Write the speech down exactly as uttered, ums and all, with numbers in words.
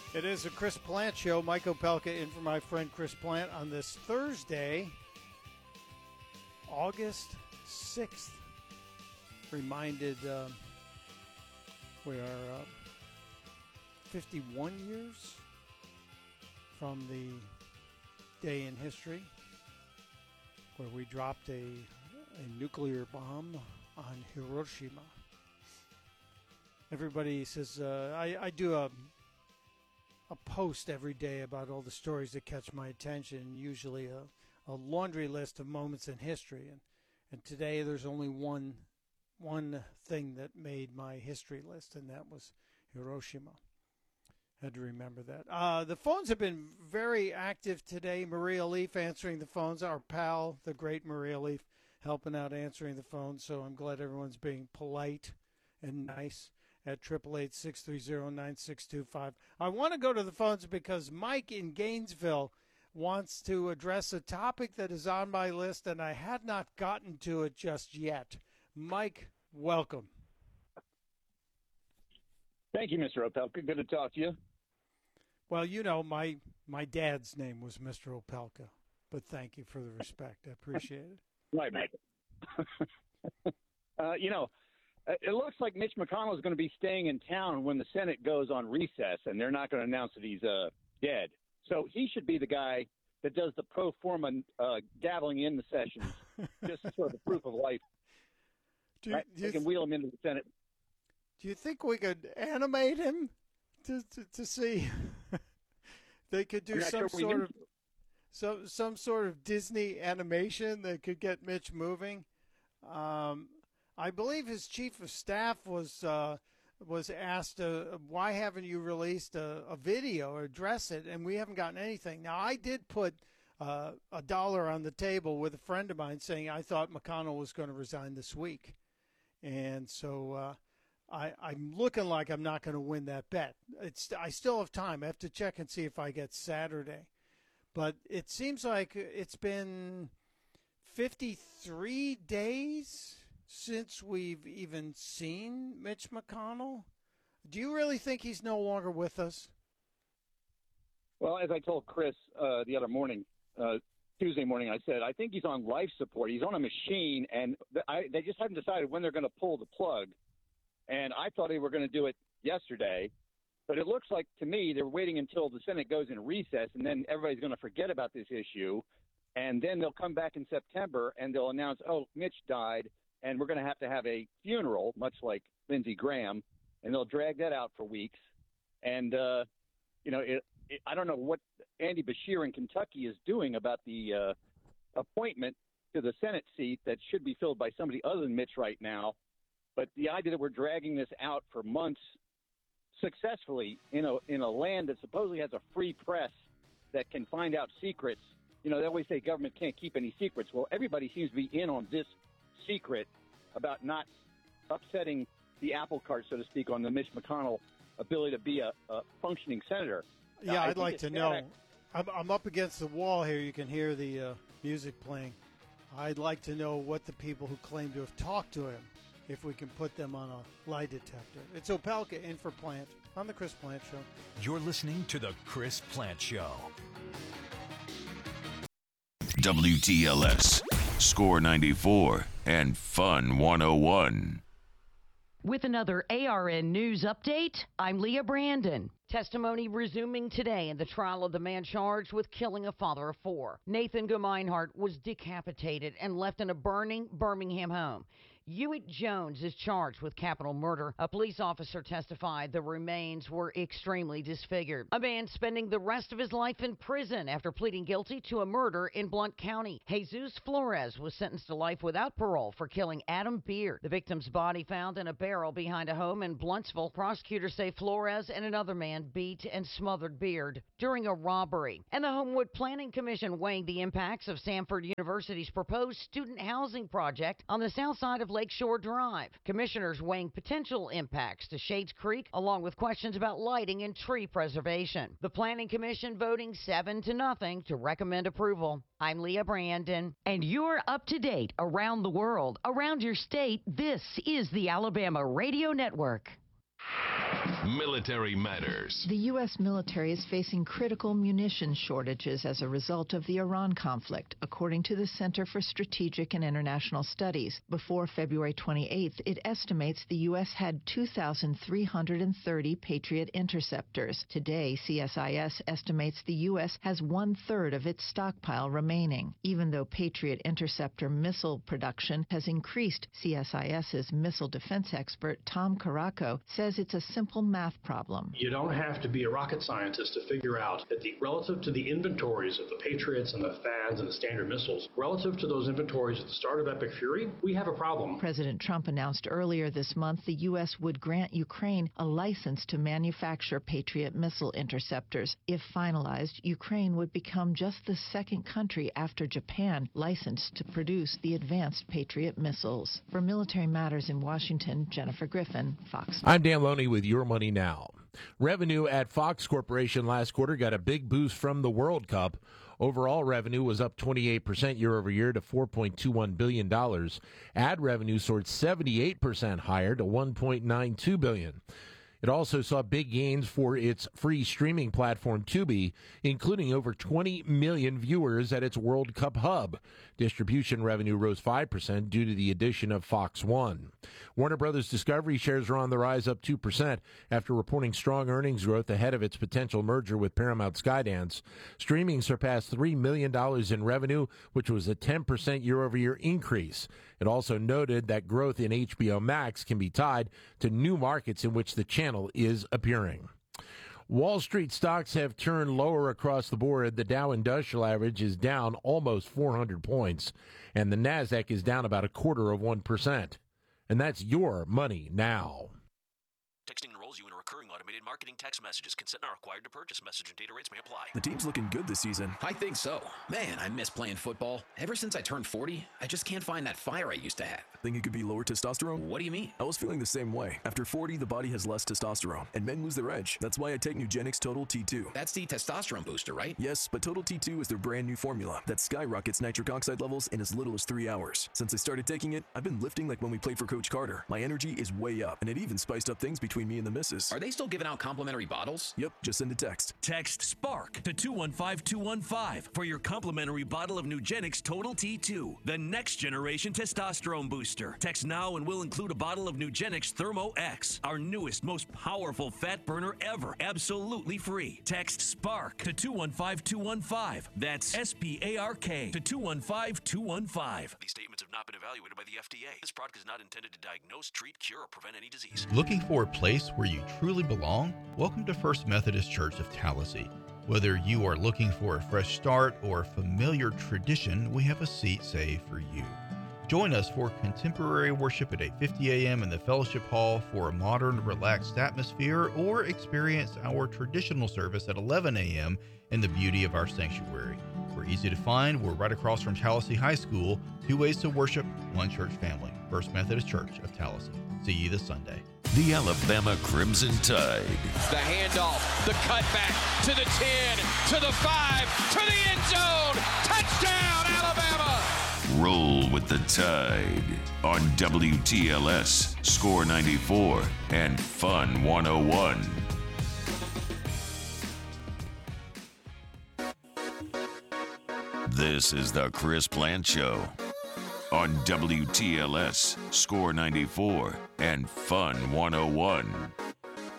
It is a Chris Plant show. Mike Opelka in for my friend Chris Plant on this Thursday, August sixth. Reminded uh, we are uh, fifty-one years from the day in history where we dropped a, a nuclear bomb on Hiroshima. Everybody says, uh, I, I do a a post every day about all the stories that catch my attention, usually a, a laundry list of moments in history. And, and today there's only one one thing that made my history list, and that was Hiroshima. Had to remember that. Uh, the phones have been very active today. Maria Leaf answering the phones. Our pal, the great Maria Leaf, helping out answering the phones. So I'm glad everyone's being polite and nice at eight eight eight, six three zero, nine six two five. I want to go to the phones because Mike in Gainesville wants to address a topic that is on my list, and I had not gotten to it just yet. Mike, welcome. Thank you, Mister Opelka. Good to talk to you. Well, you know, my my dad's name was Mister Opelka, but thank you for the respect. I appreciate it. Right, Mike. uh, you know, it looks like Mitch McConnell is going to be staying in town when the Senate goes on recess, and they're not going to announce that he's uh, dead. So he should be the guy that does the pro forma uh, dabbling in the sessions, just sort of a proof of life. Do, right? do They can th- wheel him into the Senate. Do you think we could animate him to to, to see? They could do some sure sort of some some sort of Disney animation that could get Mitch moving. Um, I believe his chief of staff was uh, was asked, uh, "Why haven't you released a, a video or address it?" And we haven't gotten anything. Now, I did put uh, a dollar on the table with a friend of mine, saying I thought McConnell was going to resign this week, and so uh, I, I'm looking like I'm not going to win that bet. It's I still have time. I have to check and see if I get Saturday, but it seems like it's been fifty-three days since we've even seen Mitch McConnell. Do you really think he's no longer with us? Well, as I told Chris uh, the other morning, uh, Tuesday morning, I said, I think he's on life support. He's on a machine, and th- I, they just haven't decided when they're going to pull the plug. And I thought they were going to do it yesterday. But it looks like, to me, they're waiting until the Senate goes in recess, and then everybody's going to forget about this issue. And then they'll come back in September, and they'll announce, oh, Mitch died, and we're going to have to have a funeral, much like Lindsey Graham, and they'll drag that out for weeks. And, uh, you know, it, it, I don't know what Andy Beshear in Kentucky is doing about the uh, appointment to the Senate seat that should be filled by somebody other than Mitch right now. But the idea that we're dragging this out for months successfully in a in a land that supposedly has a free press that can find out secrets. You know, they always say government can't keep any secrets. Well, everybody seems to be in on this secret about not upsetting the apple cart, so to speak, on the Mitch McConnell ability to be a, a functioning senator. Yeah, now, I'd like to know. I'm, I'm up against the wall here. You can hear the uh, music playing. I'd like to know what the people who claim to have talked to him, if we can put them on a lie detector. It's Opelka in for Plant on the Chris Plant Show. You're listening to the Chris Plant Show. W T L S, Score ninety-four, and Fun one oh one. With another A R N News update, I'm Leah Brandon. Testimony resuming today in the trial of the man charged with killing a father of four. Nathan Gemeinhart was decapitated and left in a burning Birmingham home. Hewitt Jones is charged with capital murder. A police officer testified the remains were extremely disfigured. A man spending the rest of his life in prison after pleading guilty to a murder in Blount County. Jesus Flores was sentenced to life without parole for killing Adam Beard. The victim's body found in a barrel behind a home in Bluntsville. Prosecutors say Flores and another man beat and smothered Beard during a robbery. And the Homewood Planning Commission weighing the impacts of Samford University's proposed student housing project on the south side of Lakeshore Drive. Commissioners weighing potential impacts to Shades Creek, along with questions about lighting and tree preservation. The Planning Commission voting seven to nothing to recommend approval. I'm Leah Brandon, and you're up to date around the world, around your state. This is the Alabama Radio Network. Military Matters. The U S military is facing critical munition shortages as a result of the Iran conflict, according to the Center for Strategic and International Studies. Before February twenty-eighth, it estimates the U S had two thousand three hundred thirty Patriot interceptors. Today, C S I S estimates the U S has one-third of its stockpile remaining. Even though Patriot interceptor missile production has increased, CSIS's missile defense expert Tom Caraco says it's a simple math problem. You don't have to be a rocket scientist to figure out that the relative to the inventories of the Patriots and the T H A A Ds and the Standard missiles, relative to those inventories at the start of Epic Fury, we have a problem. President Trump announced earlier this month the U S would grant Ukraine a license to manufacture Patriot missile interceptors. If finalized, Ukraine would become just the second country after Japan licensed to produce the advanced Patriot missiles. For Military Matters in Washington, Jennifer Griffin, Fox. I'm Dan Loney with Your Money Now. Revenue at Fox Corporation last quarter got a big boost from the World Cup. Overall revenue was up twenty-eight percent year over year to four point two one billion dollars. Ad revenue soared seventy-eight percent higher to one point nine two billion dollars. It also saw big gains for its free streaming platform Tubi, including over twenty million viewers at its World Cup hub. Distribution revenue rose five percent due to the addition of Fox One. Warner Brothers Discovery shares are on the rise, up two percent after reporting strong earnings growth ahead of its potential merger with Paramount Skydance. Streaming surpassed three million dollars in revenue, which was a ten percent year-over-year increase. It also noted that growth in H B O Max can be tied to new markets in which the channel is appearing. Wall Street stocks have turned lower across the board. The Dow Industrial Average is down almost four hundred points, and the Nasdaq is down about a quarter of one percent. And that's Your Money Now. Texting enrolls you in a recurring automated marketing text messages. Consent not required to purchase. Message and data rates may apply. The team's looking good this season. I think so. Man, I miss playing football. Ever since I turned forty, I just can't find that fire I used to have. Think it could be lower testosterone? What do you mean? I was feeling the same way. After forty, the body has less testosterone, and men lose their edge. That's why I take Nugenix Total T two. That's the testosterone booster, right? Yes, but Total T two is their brand new formula that skyrockets nitric oxide levels in as little as three hours. Since I started taking it, I've been lifting like when we played for Coach Carter. My energy is way up, and it even spiced up things between me and the missus. Are they still giving out complimentary bottles? Yep, just send a text. Text SPARK to two one five two one five for your complimentary bottle of Nugenix Total T two, the next generation testosterone booster. Text now and we'll include a bottle of Nugenix Thermo X, our newest, most powerful fat burner ever, absolutely free. Text SPARK to two one five two one five. That's S P A R K to two one five two one five. These statements have not been evaluated by the F D A. This product is not intended to diagnose, treat, cure, or prevent any disease. Looking for a place where you truly belong? Welcome to First Methodist Church of Tallahassee. Whether you are looking for a fresh start or a familiar tradition, we have a seat saved for you. Join us for contemporary worship at eight fifty a.m. in the Fellowship Hall for a modern, relaxed atmosphere, or experience our traditional service at eleven a.m. in the beauty of our sanctuary. We're easy to find. We're right across from Tallahassee High School. Two ways to worship, one church family. First Methodist Church of Tallahassee. See you this Sunday. The Alabama Crimson Tide. The handoff, the cutback to the ten, to the five, to the end zone. Touchdown, Alabama! Roll with the Tide on W T L S, Score ninety-four, and Fun one oh one. This is the Chris Plant Show on W T L S, Score ninety-four, and Fun one oh one.